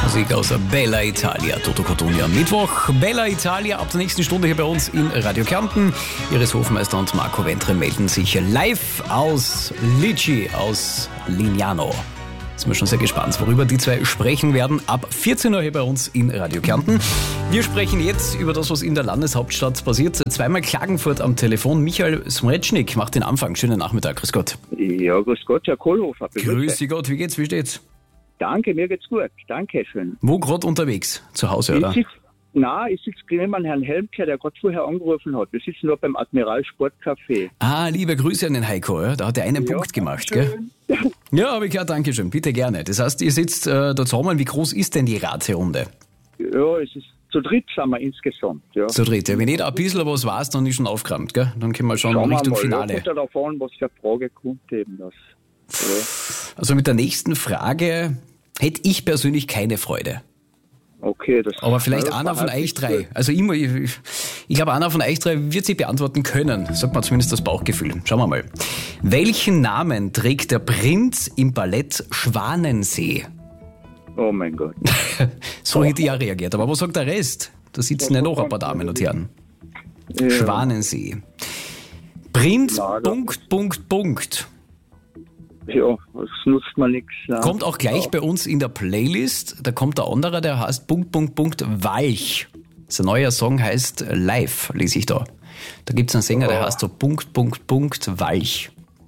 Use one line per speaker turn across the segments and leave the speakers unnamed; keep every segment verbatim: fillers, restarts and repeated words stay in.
Musik aus Bella Italia, Toto Cotugno am Mittwoch. Bella Italia ab der nächsten Stunde hier bei uns in Radio Kärnten. Iris Hofmeister und Marco Ventre melden sich live aus Lici, aus Lignano. Sind wir schon sehr gespannt, worüber die zwei sprechen werden. Ab vierzehn Uhr hier bei uns in Radio Kärnten. Wir sprechen jetzt über das, was in der Landeshauptstadt passiert. Zweimal Klagenfurt am Telefon. Michael Smretschnik macht den Anfang. Schönen Nachmittag. Grüß Gott.
Ja, grüß Gott, Herr Kohlhofer.
Grüß Gott. Wie geht's? Wie steht's?
Danke, mir geht's gut. Danke schön.
Wo gerade unterwegs? Zu Hause, oder?
Ich sitz, nein, ich sitze neben Herrn Helmke, der gerade vorher angerufen hat. Wir sitzen noch beim Admiral Sportcafé.
Ah, liebe Grüße an den Heiko. Ja? Da hat er einen
Ja,
Punkt gemacht,
schön.
gell? Ja, habe ich gehört. Danke schön. Bitte gerne. Das heißt, ihr sitzt äh, da zusammen. Wie groß ist denn die Raterunde?
Ja, es ist zu dritt sind wir insgesamt. Ja.
Zu dritt. Ja, wenn jeder ein bisschen was weiß, dann ist schon aufgerammt, gell? Dann können wir schon
Schauen wir
Richtung
mal,
Finale.
Ja, kommt ja davon, was für eine Frage kommt eben das. Ja.
Also mit der nächsten Frage hätte ich persönlich keine Freude.
Okay, das
Aber vielleicht
das
einer von
war
euch
nicht
drei.
gut.
Also immer, ich, ich glaube, einer von euch drei wird sie beantworten können. Sagt man zumindest das Bauchgefühl. Schauen wir mal. Welchen Namen trägt der Prinz im Ballett Schwanensee?
Oh mein Gott.
So hätte ich ja reagiert. Aber was sagt der Rest? Da sitzen ja noch ein paar Damen und Herren.
Ja.
Schwanensee. Prinz,
Ja, da-
Punkt, Punkt, Punkt.
Ja, das nutzt man nichts. Ja.
Kommt auch gleich
Ja.
bei uns in der Playlist. Da kommt der andere, der heißt Punkt, Punkt, Punkt, Walch. Sein neuer Song heißt Live, lese ich da. Da gibt es einen Sänger, der
Ja.
heißt so Punkt, Punkt, Punkt, Walch.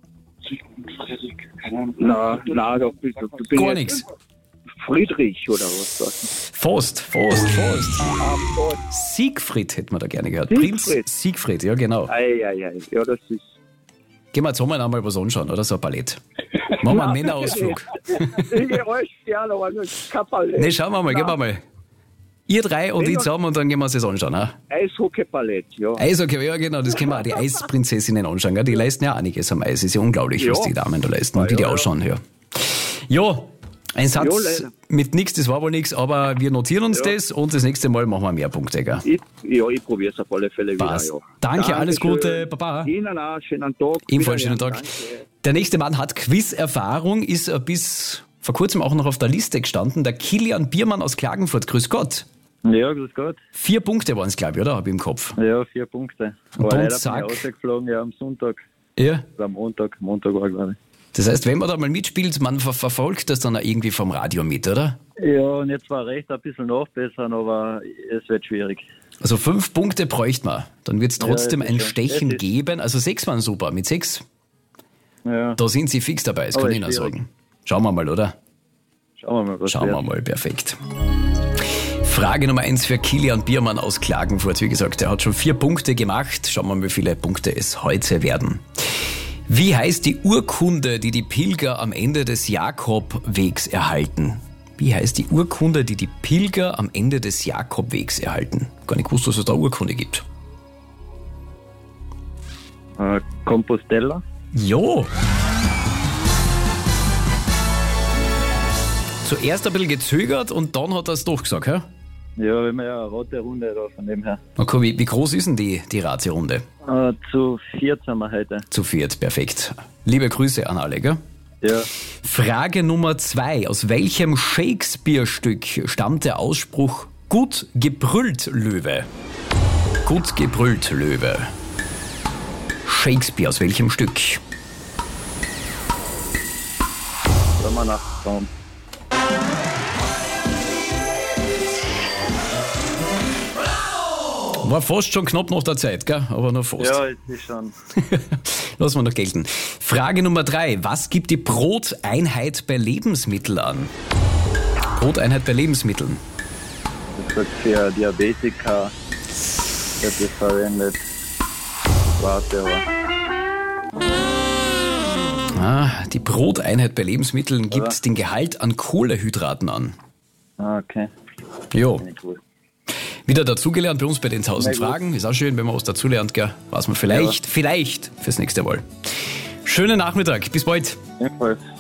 Na, na, da bin, da bin
Gar
ich-
nichts.
Friedrich oder was? was?
Faust, Faust, Faust.
Ah, Gott.
Siegfried hätten wir da gerne gehört.
Siegfried.
Prinz Siegfried, ja genau.
Ei, ei, ei. Ja, das ist.
Gehen wir zusammen einmal was anschauen, oder? So ein Ballett. Machen wir einen Männerausflug.
Ich euch gerne, aber nur kein Ballett.
Ne, schauen wir mal, gehen wir mal. Ihr drei und ich zusammen und dann gehen wir uns das anschauen. Ha?
Eishockey-Ballett, ja.
Eishockey, ja genau, das können wir auch die Eisprinzessinnen anschauen. Gell? Die leisten ja einiges am Eis. Ist ja unglaublich,
Ja.
was die Damen da leisten und
Ja,
wie die
ja, ja.
ausschauen. Ja, ja ein Satz
Ja, leider.
mit nichts, das war wohl nichts, aber wir notieren uns
Ja.
das und das nächste Mal machen wir mehr Punkte. Gell?
Ich, ja, ich probiere es auf alle Fälle
Passt.
wieder, ja.
Danke, alles
Dankeschön.
Gute, Baba.
Ihnen auch, schönen Tag.
Ebenfalls schönen
Wiederhören.
Tag.
Danke.
Der nächste Mann hat Quiz-Erfahrung, ist äh, bis vor kurzem auch noch auf der Liste gestanden. Der Kilian Biermann aus Klagenfurt. Grüß Gott.
Ja, grüß Gott.
Vier Punkte waren es, glaube ich, oder? Habe ich im Kopf.
Ja, vier Punkte.
Und
Aber
dann
leider bin
zack.
ich rausgeflogen, ja, am Sonntag.
Ja.
Oder am Montag. Montag war, glaube ich.
Das heißt, wenn man da mal mitspielt, man ver verfolgt das dann auch irgendwie vom Radio mit, oder?
Ja, und jetzt war recht ein bisschen nachbessern, aber es wird schwierig.
Also fünf Punkte bräuchte man. Dann wird es trotzdem
Ja,
ein
das ist schon-
Stechen
das ist-
geben. Also sechs waren super. Mit sechs,
Ja,
da sind sie fix dabei. Das
Aber
kann ich Ihnen
schwierig.
sagen. Schauen wir mal, oder?
schauen wir mal, was
Schauen wir
wird.
mal, perfekt. Frage Nummer eins für Kilian Biermann aus Klagenfurt. Wie gesagt, er hat schon vier Punkte gemacht. Schauen wir mal, wie viele Punkte es heute werden. Wie heißt die Urkunde, die die Pilger am Ende des Jakobwegs erhalten? Wie heißt die Urkunde, die die Pilger am Ende des Jakobwegs erhalten? Gar nicht gewusst, dass es da eine Urkunde gibt.
Äh, Compostela?
Jo! Zuerst ein bisschen gezögert und dann hat er es doch gesagt, hä?
Ja, wenn wir ja eine rote Runde da von dem her.
Okay, wie, wie groß ist denn die, die Raterunde?
Äh, zu viert sind wir heute.
Zu viert, perfekt. Liebe Grüße an alle, gell?
Ja,
Frage Nummer zwei. Aus welchem Shakespeare-Stück stammt der Ausspruch Gut gebrüllt, Löwe? Gut gebrüllt, Löwe. Shakespeare, aus welchem Stück?
da wir nachschauen.
War fast schon knapp nach der Zeit, gell? Aber nur fast.
Ja, es ist schon.
Lassen wir noch gelten. Frage Nummer drei. Was gibt die Broteinheit bei Lebensmitteln an? Broteinheit bei Lebensmitteln.
Das wird für Diabetiker wird das verwendet. Warte, aber.
Ah, die Broteinheit bei Lebensmitteln gibt
Ja.
den Gehalt an Kohlehydraten an.
Ah, okay.
Jo.
Nicht gut.
Wieder dazugelernt bei uns bei den tausend
Na gut.
Fragen. Ist auch schön, wenn man was dazulernt, gell? Was man vielleicht, vielleicht fürs nächste Mal. Schönen Nachmittag. Bis bald.
Jedenfalls.